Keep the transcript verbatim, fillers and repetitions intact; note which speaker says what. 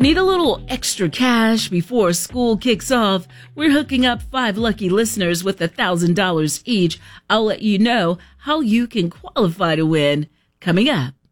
Speaker 1: Need a little extra cash before school kicks off? We're hooking up five lucky listeners with one thousand dollars each. I'll let you know how you can qualify to win coming up.